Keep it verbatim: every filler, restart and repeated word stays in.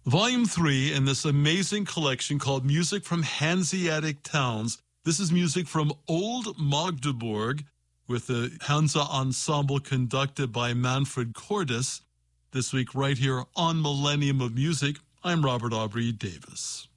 Volume three in this amazing collection called Music from Hanseatic Towns. This is music from Old Magdeburg with the Hansa Ensemble conducted by Manfred Cordes. This week right here on Millennium of Music, I'm Robert Aubrey Davis.